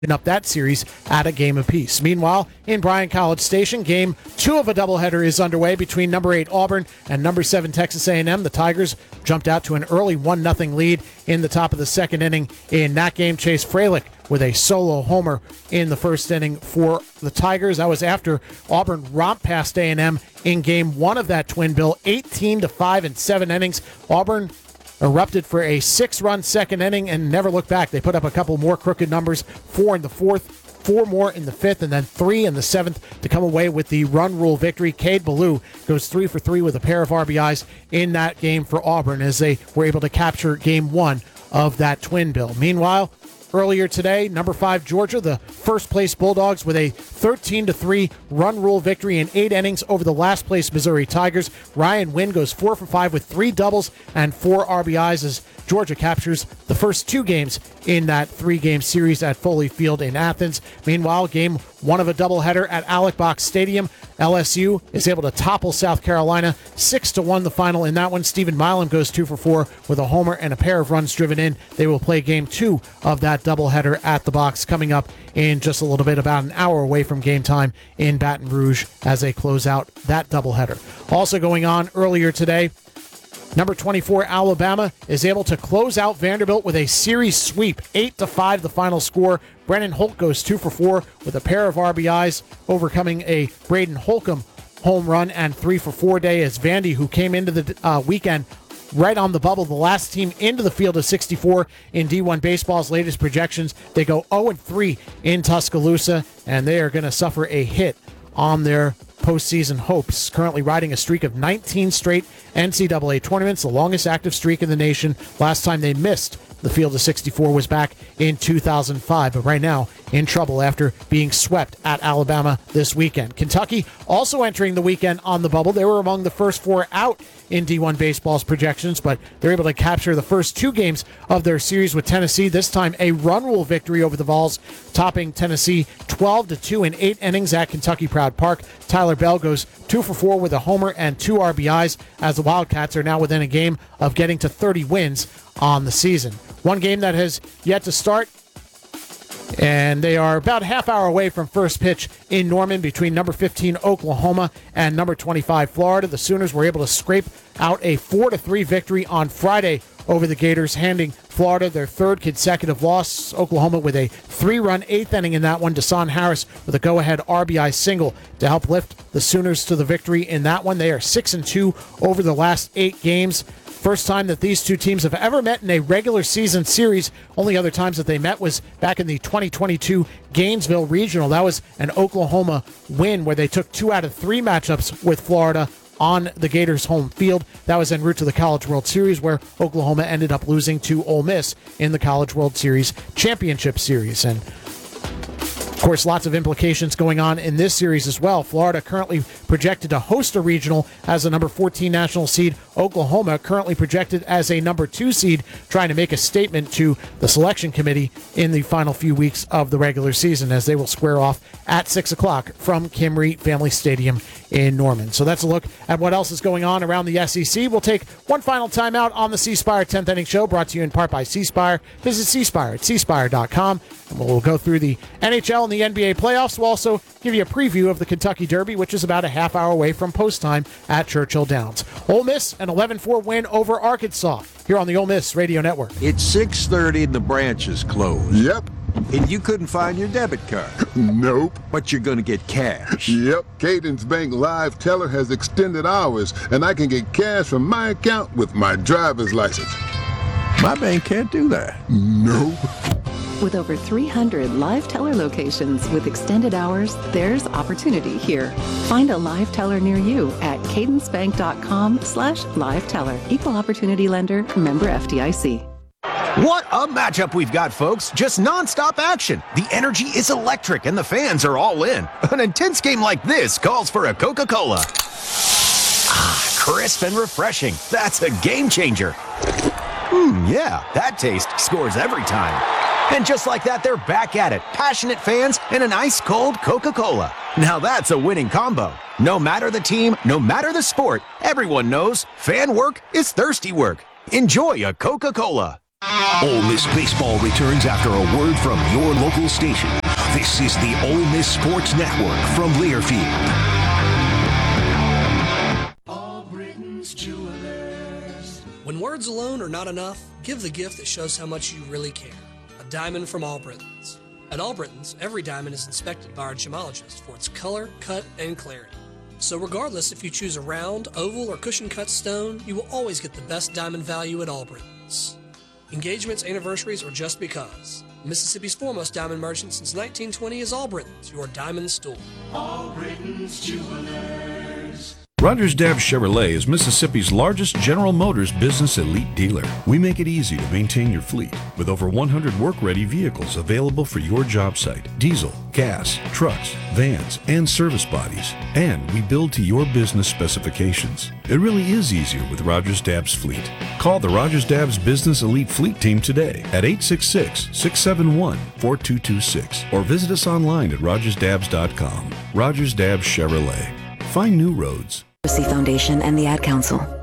up that series at a game apiece. Meanwhile, in Bryan College Station, game 2 of a doubleheader is underway between number 8 Auburn and number 7 Texas A&M. The Tigers jumped out to an early 1-0 lead in the top of the second inning. In that game, Chase Fralick with a solo homer in the first inning for the Tigers. That was after Auburn romped past A&M in game 1 of that twin bill, 18-5 in 7 innings. Auburn erupted for a 6-run second inning and never looked back. They put up a couple more crooked numbers, 4 in the 4th, 4 more in the 5th, and then 3 in the 7th to come away with the run rule victory. Cade Ballou goes 3 for 3 with a pair of RBIs in that game for Auburn as they were able to capture game 1 of that twin bill. Meanwhile, earlier today, number 5 Georgia, the first-place Bulldogs, with a 13-3 run rule victory in 8 innings over the last-place Missouri Tigers. Ryan Wynn goes 4 for 5 with 3 doubles and 4 RBIs as Georgia captures the first 2 games in that 3-game series at Foley Field in Athens. Meanwhile, game 1 of a doubleheader at Alec Box Stadium. LSU is able to topple South Carolina 6-1 the final in that one. Stephen Milam goes 2 for 4 with a homer and a pair of runs driven in. They will play game 2 of that doubleheader at the Box coming up in just a little bit, about an hour away from game time in Baton Rouge as they close out that doubleheader. Also going on earlier today, number 24 Alabama is able to close out Vanderbilt with a series sweep, 8-5 the final score. Brennan Holt goes 2 for 4 with a pair of RBIs, overcoming a Braden Holcomb home run and 3 for 4 day as Vandy, who came into the weekend right on the bubble, the last team into the field of 64 in D1 Baseball's latest projections. They go 0-3 in Tuscaloosa, and they are going to suffer a hit on their postseason hopes. Currently riding a streak of 19 straight NCAA tournaments, the longest active streak in the nation. Last time they missed the field of 64 was back in 2005, but right now in trouble after being swept at Alabama this weekend. Kentucky also entering the weekend on the bubble. They were among the first 4 out in D1 Baseball's projections, but they're able to capture the first 2 games of their series with Tennessee. This time a run rule victory over the Vols, topping Tennessee 12-2 in 8 innings at Kentucky Proud Park. Tyler Bell goes 2 for 4 with a homer and 2 RBIs as the Wildcats are now within a game of getting to 30 wins on the season. One game that has yet to start, and they are about a half hour away from first pitch in Norman between number 15 Oklahoma and number 25 Florida. The Sooners were able to scrape out a 4-3 victory on Friday over the Gators, handing Florida their 3rd consecutive loss. Oklahoma with a 3-run 8th inning in that one. Deshaun Harris with a go-ahead RBI single to help lift the Sooners to the victory in that one. They are 6-2 over the last 8 games. First time that these two teams have ever met in a regular season series. Only other times that they met was back in the 2022 Gainesville Regional. That was an Oklahoma win where they took 2 out of 3 matchups with Florida on the Gators' home field. That was en route to the College World Series, where Oklahoma ended up losing to Ole Miss in the College World Series Championship Series. And of course, lots of implications going on in this series as well. Florida currently projected to host a regional as a number 14 national seed. Oklahoma currently projected as a number 2 seed, trying to make a statement to the selection committee in the final few weeks of the regular season, as they will square off at 6 o'clock from Kimry Family Stadium in Norman. So that's a look at what else is going on around the SEC. We'll take one final time out on the C Spire 10th Inning Show, brought to you in part by C Spire. Visit C Spire at cspire.com, and we'll go through the NHL and the NBA playoffs. We'll also give you a preview of the Kentucky Derby, which is about a half hour away from post time at Churchill Downs. Ole Miss, an 11-4 win over Arkansas, here on the Ole Miss Radio Network. It's 6:30 and the branch is closed. Yep. And you couldn't find your debit card. Nope. But you're going to get cash. Yep. Cadence Bank Live Teller has extended hours, and I can get cash from my account with my driver's license. My bank can't do that. Nope. With over 300 live teller locations with extended hours, there's opportunity here. Find a live teller near you at cadencebank.com/live teller. Equal opportunity lender, member FDIC. What a matchup we've got, folks. Just nonstop action. The energy is electric and the fans are all in. An intense game like this calls for a Coca-Cola. Ah, crisp and refreshing. That's a game changer. Yeah, that taste scores every time. And just like that, they're back at it. Passionate fans and an ice-cold Coca-Cola. Now that's a winning combo. No matter the team, no matter the sport, everyone knows fan work is thirsty work. Enjoy a Coca-Cola. Ole Miss baseball returns after a word from your local station. This is the Ole Miss Sports Network from Learfield. All Britain's Jewelers. When words alone are not enough, give the gift that shows how much you really care. A diamond from All Britons. At All Britons, every diamond is inspected by our gemologist for its color, cut, and clarity. So regardless if you choose a round, oval, or cushion-cut stone, you will always get the best diamond value at All Britons. Engagements, anniversaries, or just because. Mississippi's foremost diamond merchant since 1920 is All Britons, your diamond store. All Britons Jewelers. Rogers Dabbs Chevrolet is Mississippi's largest General Motors business elite dealer. We make it easy to maintain your fleet with over 100 work-ready vehicles available for your job site. Diesel, gas, trucks, vans, and service bodies. And we build to your business specifications. It really is easier with Rogers Dabbs Fleet. Call the Rogers Dabbs Business Elite Fleet Team today at 866-671-4226 or visit us online at rogersdabbs.com. Rogers Dabbs Chevrolet. Find new roads. Foundation and the Ad Council.